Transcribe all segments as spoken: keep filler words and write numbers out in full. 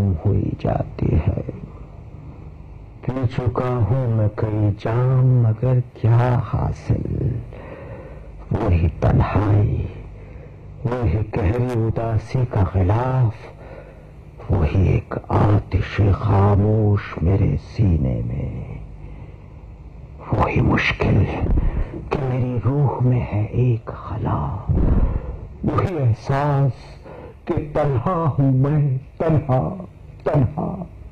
کم ہوئی جاتی ہے. پی چکا ہوں میں کئی جام مگر کیا حاصل، وہی تنہائی، وہی گہری اداسی کا غلاف، وہی ایک آتش خاموش میرے سینے میں، وہی مشکل کہ میری روح میں ہے ایک خلا، وہی احساس کہ تنہا ہوں میں، تنہا تنہا.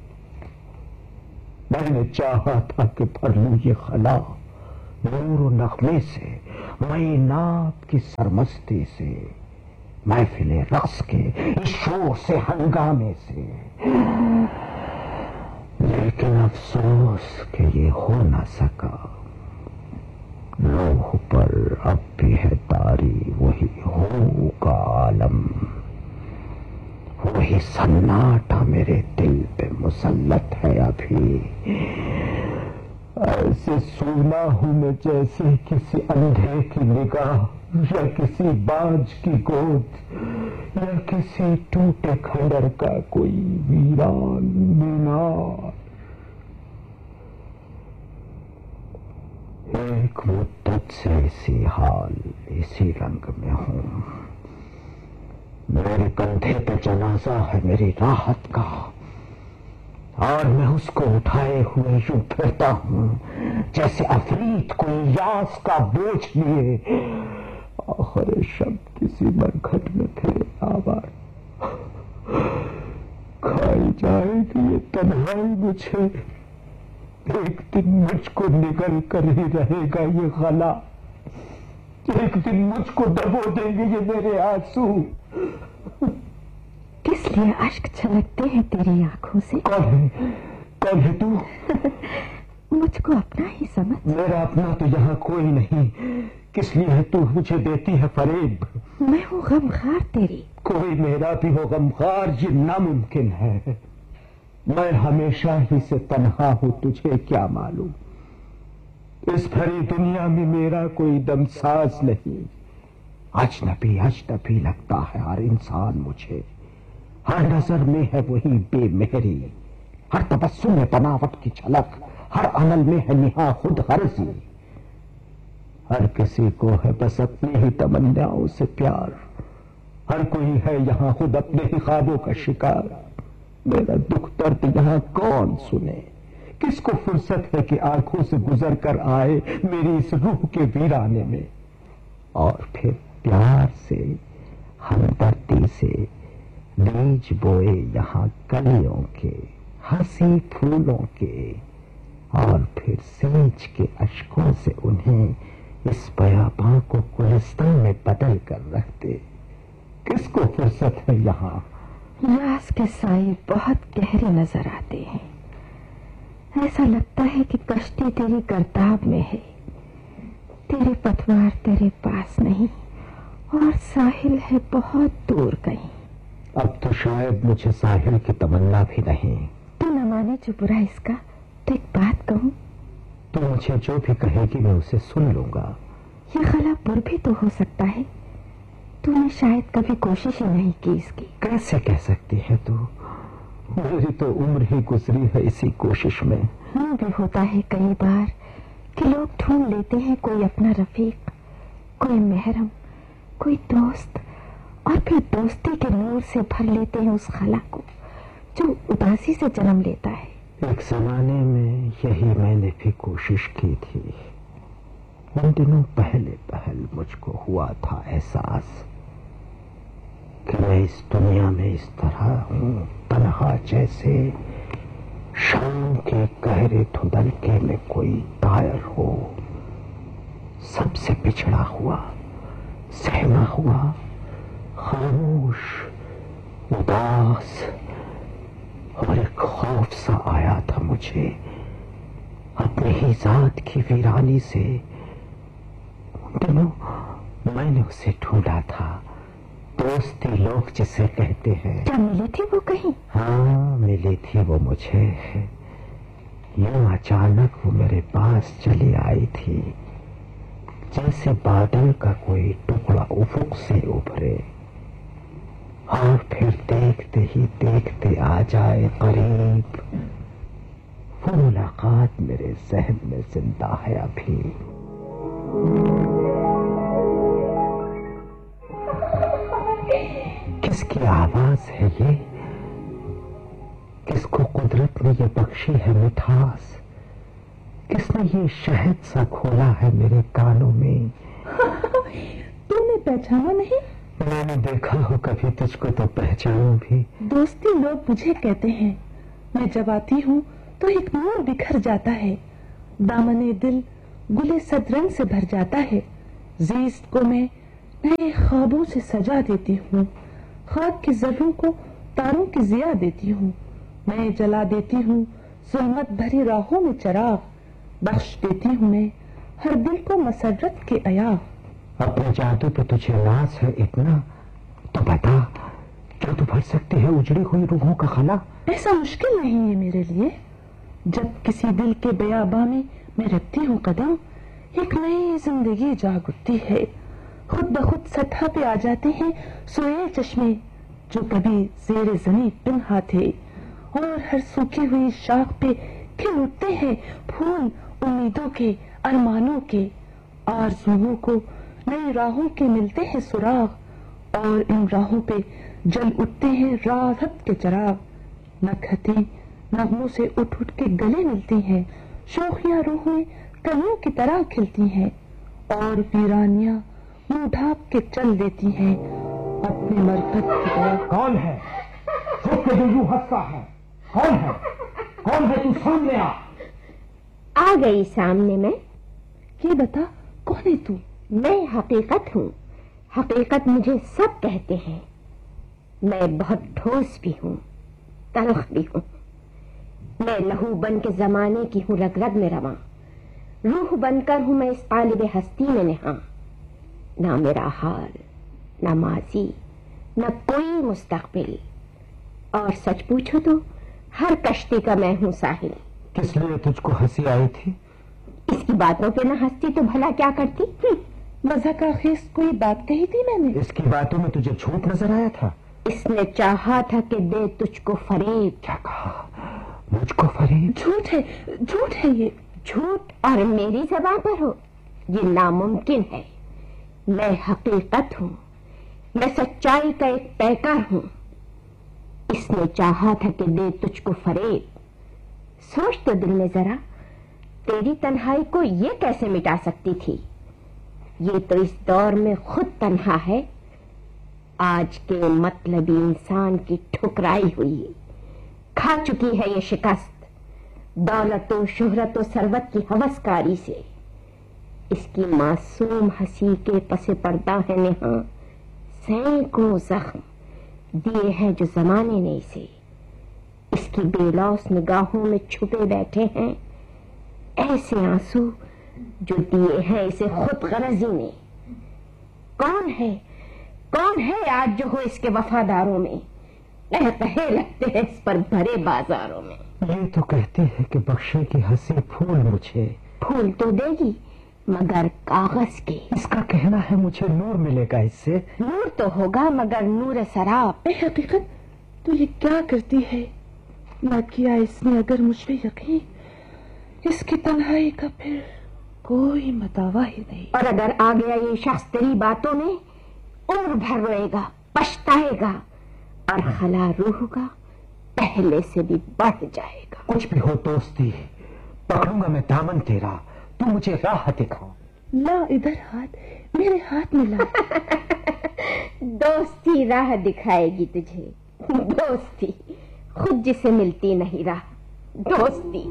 میں نے چاہا تھا کہ بھر لوں یہ خلا نور و نغمے سے، مئی ناب کی سرمستی سے، محفل رقص کے اس شور سے، ہنگامے سے. لیکن افسوس کہ یہ ہو نہ سکا. لوح پر اب بھی ہے طاری وہی ہو کا عالم، وہی سناٹا میرے دل پہ مسلط ہے ابھی. ایسے سونا ہوں میں جیسے کسی اندھے کی نگاہ، یا کسی باج کی گود، یا کسی ٹوٹے کھنڈر کا کوئی ویران مینار. ایک مدت سے اسی حال، اسی رنگ میں ہوں. میرے کندھے پہ جنازہ ہے میری راحت کا، اور میں اس کو اٹھائے ہوئے یوں پھرتا ہوں جیسے عفریت کوئی یاس کا بوجھ لیے. آخر شب کسی مرگھٹ میں پھر آواز کھائی جائے گی یہ تنہائی مجھے. ایک دن مجھ کو نگل کر ہی رہے گا یہ غلا، ایک دن مجھ کو دبو دیں گے یہ میرے آنسو. کس لیے اشک چھلکتے ہیں تیری آنکھوں سے؟ کون ہے کون ہے تو؟ مجھ کو اپنا ہی سمجھ. میرا اپنا تو یہاں کوئی نہیں، کس لیے تو مجھے دیتی ہے فریب؟ میں ہوں غمخوار تیری. کوئی میرا بھی ہو غمخوار یہ ناممکن ہے. میں ہمیشہ ہی سے تنہا ہوں، تجھے کیا معلوم. اس بھری دنیا میں میرا کوئی دم ساز نہیں. اجنبی اجنبی لگتا ہے ہر انسان مجھے. ہر نظر میں ہے وہی بے مہری، ہر تبسم میں بناوٹ کی جھلک، ہر عمل میں ہے نہا خود غرضی. ہر کسی کو ہے بس اپنی ہی تمناؤں سے پیار، ہر کوئی ہے یہاں خود اپنے ہی خوابوں کا شکار. میرا دکھ درد یہاں کون سنے، کس کو فرصت ہے کہ آنکھوں سے گزر کر آئے میری اس روح کے ویرانے میں. اور پھر پیار سے، ہمدردی سے بیج بوئے یہاں کلیوں کے، ہنسی پھولوں کے، اور پھر سینچ کے اشکوں سے انہیں اس بیاباں کو گلستان میں بدل کر رکھتے. کس کو فرصت ہے یہاں. راز کے سائے بہت گہرے نظر آتے ہیں. ایسا لگتا ہے کہ کشتی تیری گرداب میں ہے، تیرے پتوار تیرے پاس نہیں، اور ساحل ہے بہت دور کہیں. اب تو شاید مجھے ساحل کی تمنا بھی نہیں. تو نہ مانے جو برا اس کا تو ایک بات کہوں. تو مجھے جو بھی کہے گی میں اسے سن لوں گا. یہ خلا پر بھی تو ہو سکتا ہے، تو نے شاید کبھی کوشش ہی نہیں کی اس کی. کیسے کہہ سکتی ہے تو؟ میری تو عمر ہی گزری ہے اسی کوشش میں. یوں بھی ہوتا ہے کئی بار کہ لوگ ڈھونڈ لیتے ہیں کوئی اپنا رفیق، کوئی محرم، کوئی دوست، اور پھر دوستی کے نور سے بھر لیتے ہیں اس خلا کو جو اداسی سے جنم لیتا ہے. ایک زمانے میں یہی میں نے بھی کوشش کی تھی. ان دنوں پہلے پہل مجھ کو ہوا تھا احساس کہ میں اس دنیا میں اس طرح ہوں، تنہا جیسے شام کے گہرے دھندلکے میں کوئی طائر ہو، سب سے بچھڑا ہوا، سہما ہوا، خاموش، اداس. اور ایک خوف سا آیا تھا مجھے اپنی ہی ذات کی ویرانی سے. ان دنوں میں نے اسے ڈھونڈا تھا، دوستی لوگ جسے کہتے ہیں. کیا ملی تھی وہ کہیں؟ ہاں ملی تھی وہ مجھے. یوں اچانک وہ میرے پاس چلی آئی تھی جیسے بادل کا کوئی ٹکڑا افق سے ابھرے، اور پھر دیکھتے ہی دیکھتے آ جائے قریب، وہ ملاقات میرے ذہن میں زندہ ہے ابھی۔ کس کی آواز ہے یہ؟ کس کو قدرت نے یہ بخشی ہے مٹھاس؟ کس نے یہ شہد سا کھولا ہے میرے کانوں میں؟ تم نے پہچانا نہیں؟ میں نے دیکھا ہو کبھی تجھ کو تو پہچانوں بھی۔ دوستی لوگ مجھے کہتے ہیں، میں جب آتی ہوں تو ایک نور بکھر جاتا ہے، دامن دل گلے صد رنگ سے بھر جاتا ہے، زیست کو میں نئے خوابوں سے سجا دیتی ہوں، خاک کی زروں کو تاروں کی ضیا دیتی ہوں، میں جلا دیتی ہوں ظلمت بھری راہوں میں چراغ، بخش دیتی ہوں میں ہر دل کو مسرت کے ایاغ۔ اپنے جادو پہ تجھے ناز ہے اتنا تو بتا، کیا تو بھر سکتی ہے اجڑی ہوئی روحوں کا خلا؟ ایسا مشکل نہیں ہے میرے لیے، جب کسی دل کے بیاباں میں میں رکھتی ہوں قدم، ایک نئی زندگی جاگ اٹھتی ہے، خود بخود سطح پہ آ جاتے ہیں سوئے چشمے جو کبھی زیر زمیں پنہا تھے، اور ہر سوکھی ہوئی شاخ پہ کھل اٹھتے ہیں پھول امیدوں کے، ارمانوں کے، آرزوؤں کو نئی راہوں کے ملتے ہیں سراغ، اور ان راہوں پہ جل اٹھتے ہیں راحت کے چراغ، نکھتیں نغموں سے اٹھ اٹھ کے گلے ملتی ہیں، شوخیاں روحیں کلیوں کی طرح کھلتی ہیں، اور ویرانیاں منہ ڈھانپ کے چل دیتی ہیں اپنے مرکز کی طرف۔ کون ہے چھپ کے جو یوں ہنستا ہے؟ کون ہے؟ کون ہے؟ تو سامنے آ۔ آ گئی سامنے میں۔ یہ بتا کون ہے تو؟ میں حقیقت ہوں، حقیقت مجھے سب کہتے ہیں، میں بہت ٹھوس بھی ہوں، تلخ بھی ہوں، میں لہو بن کے زمانے کی ہوں رگ رگ میں رواں، روح بن کر ہوں میں اس قالب ہستی میں نہاں، نہ میرا حال، نہ ماضی، نہ کوئی مستقبل، اور سچ پوچھو تو ہر کشتی کا میں ہوں ساحل۔ کس لیے تجھ کو ہنسی آئی تھی؟ اس کی باتوں پہ نہ ہنستی تو بھلا کیا کرتی؟ مزہ کا خیز کوئی بات کہی تھی میں نے؟ اس کی باتوں میں تجھے جھوٹ نظر آیا تھا؟ اس نے چاہا تھا کہ دے تجھ کو فریب۔ کیا کہا؟ مجھ کو فریب؟ جھوٹ ہے، جھوٹ ہے یہ جھوٹ، اور میری زبان پر ہو، یہ ناممکن ہے۔ میں حقیقت ہوں، میں سچائی کا ایک پیکر ہوں۔ اس نے چاہا تھا کہ دے تجھ کو فریب۔ سوچ تو دل میں ذرا، تیری تنہائی کو یہ کیسے مٹا سکتی تھی؟ یہ تو اس دور میں خود تنہا ہے، آج کے مطلبی انسان کی ٹھکرائی ہوئی، کھا چکی ہے یہ شکست دولت و شہرت و ثروت کی ہوسکاری سے۔ اس کی معصوم ہنسی کے پس پردہ ہے نہاں سینکڑوں زخم دیے ہیں جو زمانے نے اسے۔ اس کی بے لوث نگاہوں میں چھپے بیٹھے ہیں ایسے آنسو جو دیے ہیں اسے خود غرضی نے۔ کون ہے کون ہے آج جو ہو اس کے وفاداروں میں؟ کہے لگتے ہیں اس پر بھرے بازاروں میں۔ یہ تو کہتی ہے کہ بخشے کی ہنسی پھول مجھے، پھول تو دے گی مگر کاغذ کے۔ اس کا کہنا ہے مجھے نور ملے گا اس سے۔ نور تو ہوگا مگر نور سراب۔ اے حقیقت تو یہ کیا کرتی ہے؟ نہ کیا اس نے اگر مجھ پہ یقین، اس کی تنہائی کا پھر کوئی مداوا ہی نہیں۔ اور اگر آ گیا یہ شخص تیری باتوں میں، عمر بھر روئے گا، پچھتائے گا، اور خلا روح کا پہلے سے بھی بڑھ جائے گا۔ کچھ بھی ہو دوستی، پکڑوں گا میں دامن تیرا، تو مجھے راہ دکھا۔ لا ادھر ہاتھ، میرے ہاتھ میں لا۔ دوستی راہ دکھائے گی تجھے، دوستی خود جسے ملتی نہیں راہ، دوستی۔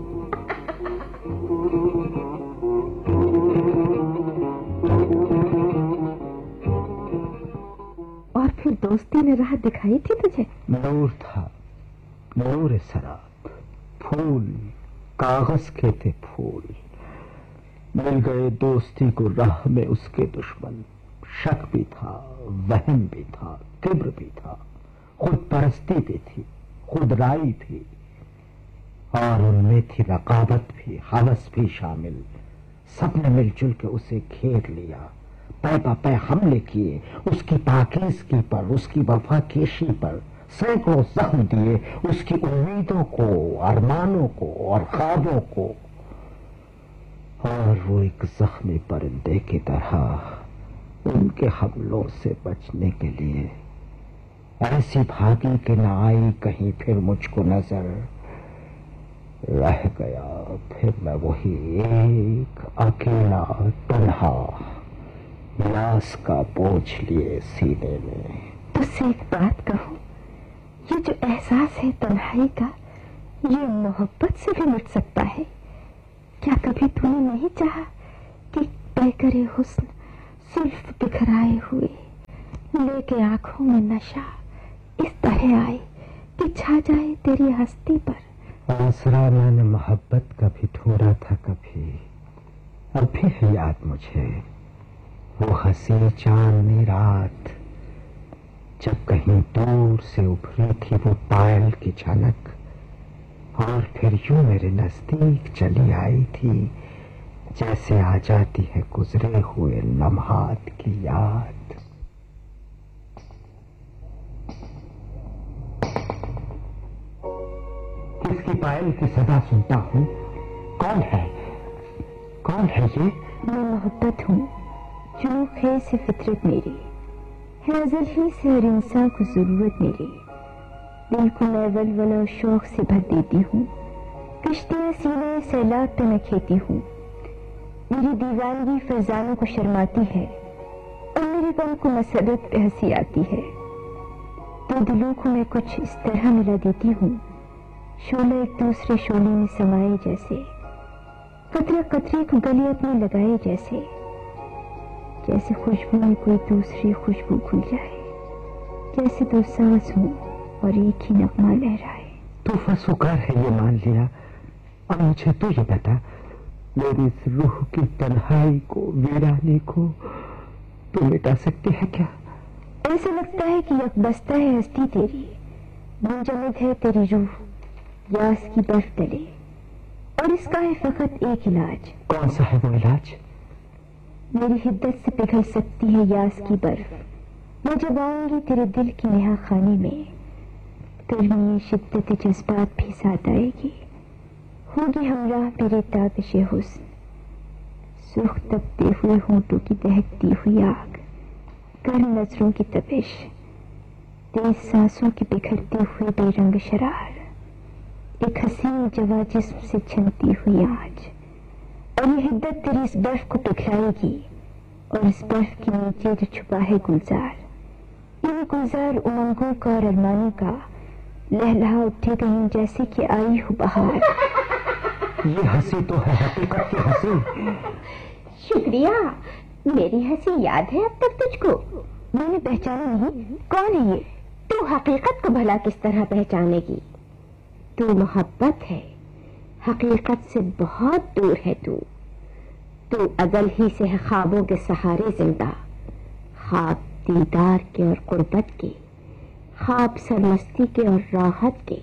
اور پھر دوستی نے راہ دکھائی تھی تجھے؟ نور تھا، نور سراب، پھول کاغذ کے تھے پھول، مل گئے دوستی کو راہ میں اس کے دشمن۔ شک بھی تھا، وہم بھی تھا، کبر بھی تھا، خود پرستی بھی تھی، خود رائی بھی، اور ان میں تھی رقابت بھی، ہوس بھی شامل۔ سب نے مل جل کے اسے گھیر لیا، पै पै हमले किए, उसकी पाकीज़गी पर, उसकी वफाकेशी पर सैकड़ों जख्म दिए, उसकी उम्मीदों को, अरमानों को और ख्वाबों को। और वो एक जख्मी परिंदे की तरह उनके हमलों से बचने के लिए ऐसी भागी कि न आई कहीं फिर मुझको नजर, रह गया फिर मैं वही एक अकेला तन्हा, यास का बोझ लिए सीने में। तुझसे एक बात कहूं, ये जो एहसास है तन्हाई का, ये मोहब्बत से भी मिट सकता है। क्या कभी तूने नहीं चाहा कि पैकरे हुस्न सुल्फ बिखराए हुए लेके आंखों में नशा इस तरह आए कि छा जाए तेरी हस्ती पर? आसरा मैंने मोहब्बत का भी ढूंढा था कभी, अब भी है याद मुझे वो हंसी चांदनी रात, जब कहीं दूर से उभरी थी वो पायल की झनक, और फिर यूं मेरे नजदीक चली आई थी जैसे आ जाती है गुजरे हुए लम्हात की याद। किसकी पायल की सदा सुनता हूँ, कौन है, कौन है ये? मैं मोहब्बत हूँ, जो है से फितरत मेरी है, अज़ल ही से हर इंसान को जरूरत मेरी। दिल को मैं वलवल और शौक से भर देती हूँ, कश्तियाँ सीने सैलाब पे मैं खेती हूँ। मेरी दीवानगी फरजानों को शर्माती है और मेरे गम को मसरत पे हंसी आती है। दो दिलों को मैं कुछ इस तरह मिला देती हूँ, शोले एक दूसरे शोले में समाये जैसे, कतरा कतरे को गले अपने लगाए जैसे, जैसे खुशबू में कोई दूसरी खुशबू खुल जाए, जैसे दो सांस हों और एक ही नगमा लहराए। तो फसुकार है ये मान लिया, अब मुझे तो ये बता, मेरी इस रूह की तन्हाई को, वीरानी को तो मिटा सकती है क्या? ऐसा लगता है कि यकबस्ता है हस्ती तेरी, मुंजमद है तेरी रूह यास की बर्फ तले, और इसका है फकत एक इलाज। कौन सा है वो इलाज? मेरी हिद्दत से पिघल सकती है यास की बर्फ, मैं जब आऊंगी तेरे दिल की नेहा खाने में, गर्मी शिद्दत जज्बात भी साथ आएगी, होगी हमराह मेरे ताबिश हुस्न, सुर्ख तपते हुए होंठों की दहकती हुई आग, गर्म नजरों की तपिश, तेज सांसों की बिखरते हुए बेरंग शरार, एक हसीन जवा जिस्म से छनती हुई आज। और ये हिद्दत तेरी इस बर्फ को पिघलाएगी, और इस बर्फ के नीचे जो छुपा है गुलजार, ये गुलजार उमंगों का और अरमानों का लहलहा उठे कहीं जैसे कि आई हो बहार। ये हंसी तो है हकीकत की हंसी। शुक्रिया, मेरी हंसी याद है अब तक तुझको? मैंने पहचाना नहीं, कौन है ये? तू हकीकत को भला किस तरह पहचानेगी? तू मोहब्बत है, हकीकत से बहुत दूर है तू। तू अजल ही से है ख्वाबों के सहारे जिंदा, ख्वाब दीदार के और कुर्बत के, ख्वाब सरमस्ती के और राहत के।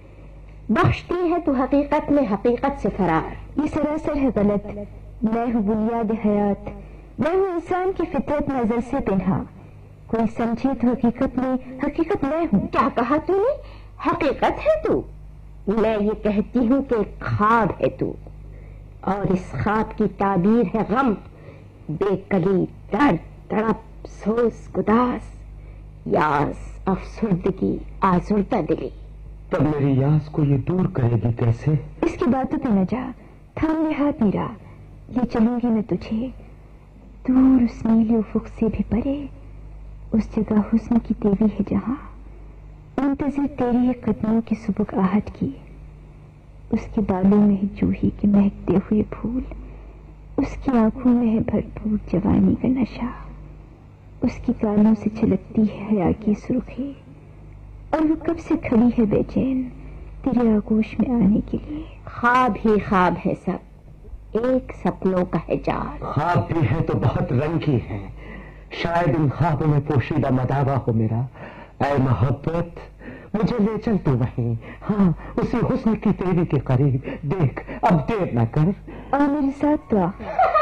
बख्शती है तू हकीकत में हकीकत से फरार। ये सरासर है गलत, मैं हूँ बुनियाद हयात, मैं हूँ इंसान की फितरत नजर से पिन्हा। कोई समझे तो हकीकत में हकीकत मैं हूँ। क्या कहा तूने? हकीकत है तू? मैं ये कहती हूँ कि ख्वाब है तू, और इस ख्वाब की ताबीर है गम, बेकली, दर्द, तड़प, सोच, गुदास, यास, अफसुर्दगी, आजुर्दा दिली। तब मेरी यास को ये दूर करेगी कैसे? इसकी बातों पे न जा, थाम ले हाथ मेरा, ले चलूंगी मैं तुझे दूर उस नीले उफुक से भी परे, उस जगह हुस्न की देवी है जहां मुंतजिर तेरी है कदमों की सुबह आहट की। उसके बालों में है जूही के महकते हुए फूल, उसकी आंखों में है भरपूर जवानी का नशा, उसकी गालों से छलकती है हया की सुर्खी, और वो कब से खड़ी है बेचैन तेरे आगोश में आने के लिए। ख्वाब ही ख्वाब है सब, एक सपनों का है जाल। ख्वाब भी है तो बहुत रंगी है, शायद इन ख्वाबों में पोशीदा मदावा हो मेरा। ऐ मोहब्बत, मुझे ले चल तू वहीं, हाँ उसी हुस्न की तेरी के करीब। देख अब देर न कर, आ मेरे साथ तो आ।